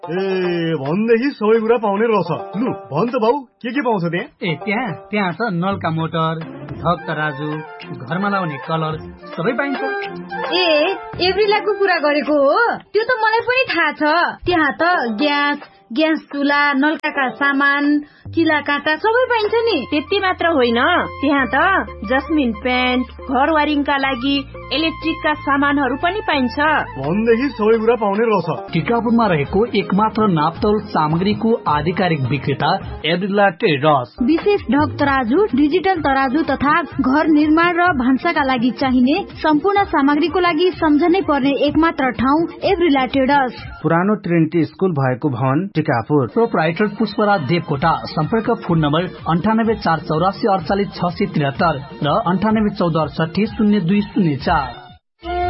भनेदेखि सबै कुरा पाउने रहेछ। लु भन त बाउ, के पाउँछ त्यहाँ? त्यहाँ त नलका मोटर, धक तराजु, घरमा लाउने कलर सबै पाइन्छ। एभ्रिलाको कुरा गरेको हो? त्यो त मलाई पनि थाहा छ। त्यहाँ त ग्यास चुला, नलकाका सामान, किला काँटा सबै पाइन्छ नि। त्यति मात्र होइन, त्यहाँ त जस्मिन पेन्ट, घर वारिङका लागि इलेक्ट्रिकका सामानहरू पनि पाइन्छ। भनेदेखि सबै कुरा पाउने रहेछ। टिकापुरमा रहेको एकमात्र नापतोल सामग्रीको आधिकारिक विक्रेता एभ्रिला ट्रेडर्स। विशेष ढक तराजु, डिजिटल तराजु तथा घर निर्माण र भान्साका लागि चाहिने सम्पूर्ण सामग्रीको लागि सम्झनै पर्ने एकमात्र ठाउँ एभ्रिला ट्रेडर्स। पुरानो ट्रिनिटी स्कुल भएको भवन टिकापुर। प्रोप्राइटर पुष्पराज देवकोटा। सम्पर्क फोन नम्बर 9848848673 र 9814800204।